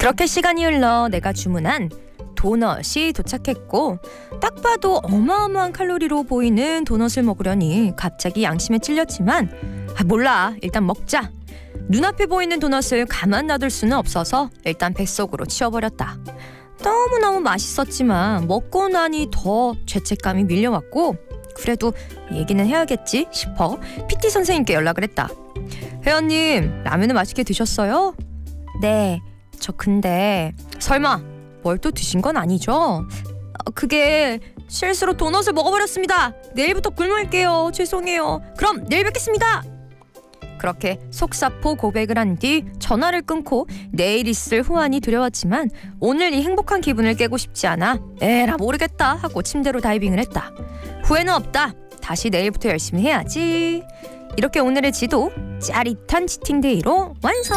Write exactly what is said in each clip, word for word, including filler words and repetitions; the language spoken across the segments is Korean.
그렇게 시간이 흘러 내가 주문한 도넛이 도착했고 딱 봐도 어마어마한 칼로리로 보이는 도넛을 먹으려니 갑자기 양심에 찔렸지만 아 몰라 일단 먹자. 눈앞에 보이는 도넛을 가만 놔둘 수는 없어서 일단 뱃속으로 치워버렸다. 너무너무 맛있었지만 먹고 나니 더 죄책감이 밀려왔고 그래도 얘기는 해야겠지 싶어 피티 선생님께 연락을 했다. 회원님 라면을 맛있게 드셨어요? 네, 저 근데 설마 뭘 또 드신 건 아니죠? 어, 그게 실수로 도넛을 먹어버렸습니다. 내일부터 굶을게요. 죄송해요. 그럼 내일 뵙겠습니다. 그렇게 속사포 고백을 한 뒤 전화를 끊고 내일 있을 후환이 두려웠지만 오늘 이 행복한 기분을 깨고 싶지 않아 에라 모르겠다 하고 침대로 다이빙을 했다. 후회는 없다. 다시 내일부터 열심히 해야지. 이렇게 오늘의 지도 짜릿한 치팅데이로 완성.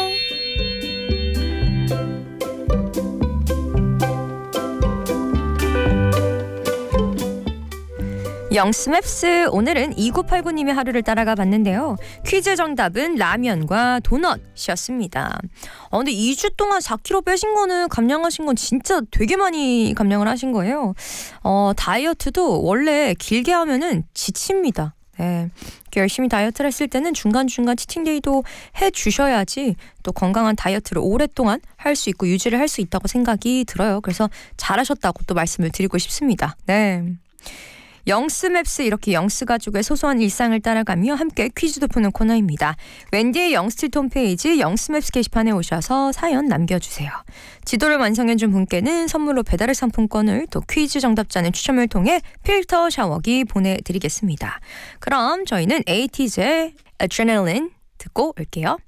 영스맵스 오늘은 이구팔구님의 하루를 따라가 봤는데요. 퀴즈 정답은 라면과 도넛이었습니다. 어, 근데 이 주 동안 사 킬로그램 빼신 거는 감량하신 건 진짜 되게 많이 감량을 하신 거예요. 어, 다이어트도 원래 길게 하면은 지칩니다. 네, 열심히 다이어트를 했을 때는 중간중간 치팅데이도 해주셔야지 또 건강한 다이어트를 오랫동안 할 수 있고 유지를 할 수 있다고 생각이 들어요. 그래서 잘하셨다고 또 말씀을 드리고 싶습니다. 네. 영스맵스 이렇게 영스 가족의 소소한 일상을 따라가며 함께 퀴즈도 푸는 코너입니다. 웬디의 영스트리트 홈페이지 영스맵스 게시판에 오셔서 사연 남겨주세요. 지도를 완성해준 분께는 선물로 배달의 상품권을 또 퀴즈 정답자는 추첨을 통해 필터 샤워기 보내드리겠습니다. 그럼 저희는 에이티즈의 Adrenaline 듣고 올게요.